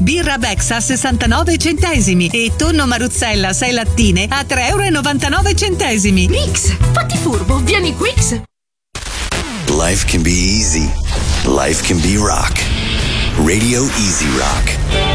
birra Bex a 69 centesimi e tonno Maruzzella 6 lattine a 3,99 €. Mix, fatti furbo, vieni Quix. Life can be easy. Life can be rock. Radio Easy Rock.